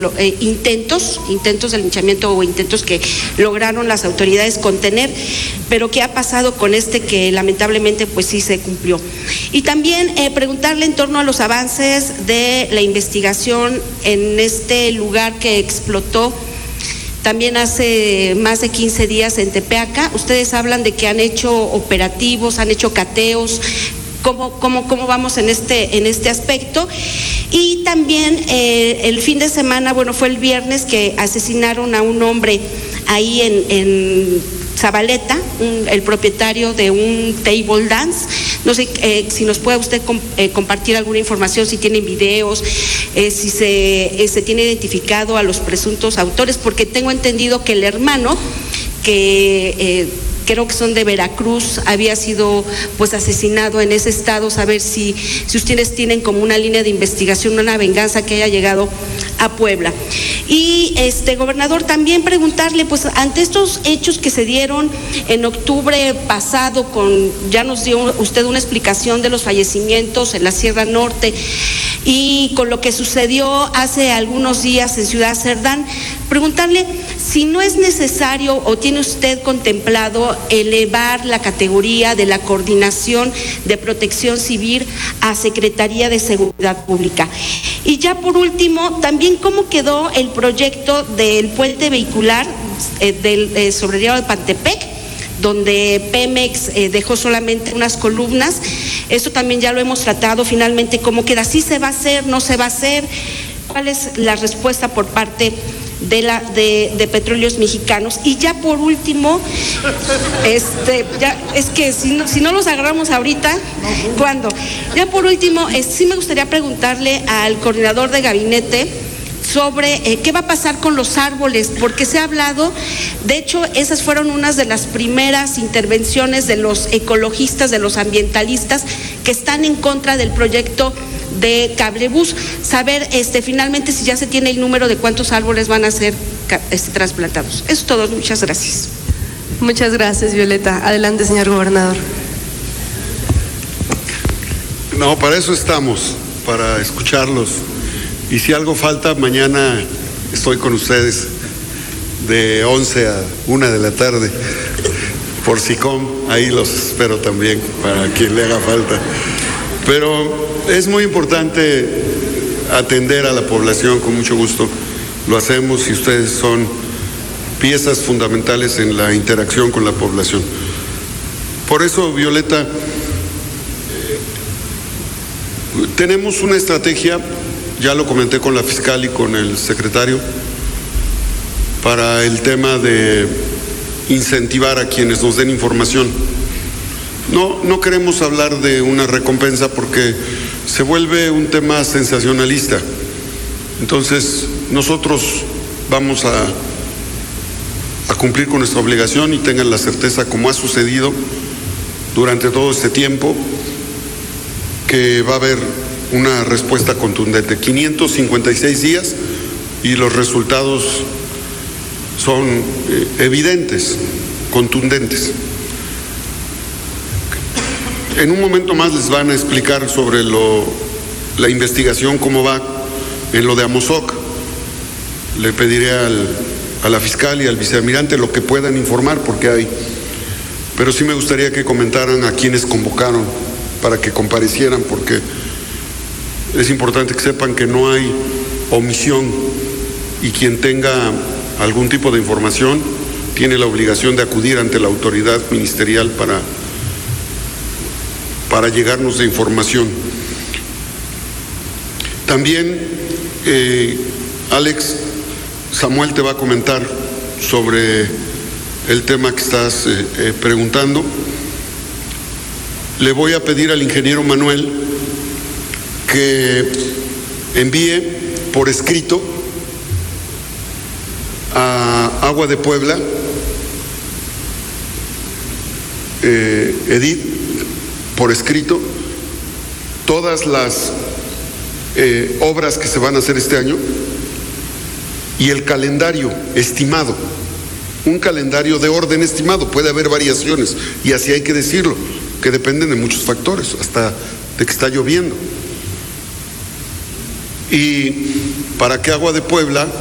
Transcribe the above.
intentos de linchamiento o intentos que lograron las autoridades contener, pero ¿qué ha pasado con este que lamentablemente pues sí se cumplió? Y también preguntarle en torno a los avances de la investigación en este lugar que explotó también hace más de 15 días en Tepeaca. Ustedes hablan de que han hecho operativos, han hecho cateos. ¿Cómo vamos en este aspecto? Y también el fin de semana, bueno, fue el viernes que asesinaron a un hombre ahí en Zabaleta, el propietario de un table dance. No sé si nos puede usted compartir alguna información, si tienen videos, si se tiene identificado a los presuntos autores, porque tengo entendido que el hermano, que creo que son de Veracruz, había sido pues asesinado en ese estado. Saber si ustedes tienen como una línea de investigación, una venganza que haya llegado a Puebla. Y gobernador, también preguntarle, pues ante estos hechos que se dieron en octubre pasado, ya nos dio usted una explicación de los fallecimientos en la Sierra Norte, y con lo que sucedió hace algunos días en Ciudad Cerdán, preguntarle si no es necesario o tiene usted contemplado elevar la categoría de la Coordinación de Protección Civil a Secretaría de Seguridad Pública. Y ya por último, también cómo quedó el proyecto del puente vehicular sobre el río de Pantepec, donde Pemex dejó solamente unas columnas. Eso también ya lo hemos tratado. Finalmente, ¿cómo queda? ¿Sí se va a hacer? ¿No se va a hacer? ¿Cuál es la respuesta por parte de Petróleos Mexicanos? Y ya por último, ya es que si no los agarramos ahorita, ¿cuándo? Ya por último, sí me gustaría preguntarle al coordinador de gabinete sobre qué va a pasar con los árboles, porque se ha hablado, de hecho, esas fueron unas de las primeras intervenciones de los ecologistas, de los ambientalistas, que están en contra del proyecto de Cablebús. Saber finalmente si ya se tiene el número de cuántos árboles van a ser trasplantados. Eso es todo, muchas gracias. Muchas gracias, Violeta. Adelante, señor gobernador. No, para eso estamos, para escucharlos. Y si algo falta, mañana estoy con ustedes de 11 a 1 de la tarde por SICOM. Ahí los espero también para quien le haga falta. Pero es muy importante atender a la población, con mucho gusto lo hacemos, y ustedes son piezas fundamentales en la interacción con la población. Por eso, Violeta, tenemos una estrategia, ya lo comenté con la fiscal y con el secretario, para el tema de incentivar a quienes nos den información. No queremos hablar de una recompensa porque se vuelve un tema sensacionalista. Entonces, nosotros vamos a cumplir con nuestra obligación, y tengan la certeza, como ha sucedido durante todo este tiempo, que va a haber una respuesta contundente. 556 días y los resultados son evidentes, contundentes. En un momento más les van a explicar sobre la investigación, cómo va en lo de Amozoc. Le pediré a la fiscal y al vicealmirante lo que puedan informar, porque hay. Pero sí me gustaría que comentaran a quienes convocaron para que comparecieran, porque es importante que sepan que no hay omisión, y quien tenga algún tipo de información tiene la obligación de acudir ante la autoridad ministerial para llegarnos de información. También, Alex, Samuel te va a comentar sobre el tema que estás preguntando. Le voy a pedir al ingeniero Manuel que envíe por escrito a Agua de Puebla, Edith, por escrito, todas las obras que se van a hacer este año y el calendario estimado, un calendario de orden estimado. Puede haber variaciones, y así hay que decirlo, que dependen de muchos factores, hasta de que está lloviendo. Y para que Agua de Puebla